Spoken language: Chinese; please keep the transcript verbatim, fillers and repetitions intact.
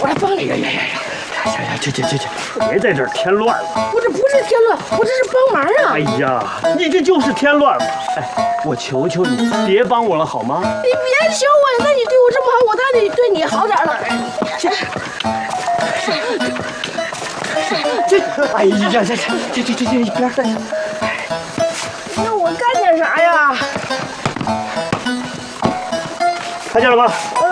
我来帮你。 哎呀呀呀呀！行行，去去去去，别在这儿添乱了。 我这不是添乱，我这是帮忙啊。 哎呀，你这就是添乱了。哎，我求求你，别帮我了好吗？ 你别求我，那你对我这么好，我当然得对你好点了。 这，哎呀呀，这这这这这一边儿。 那我干点啥呀？ 看见了吗？ 嗯。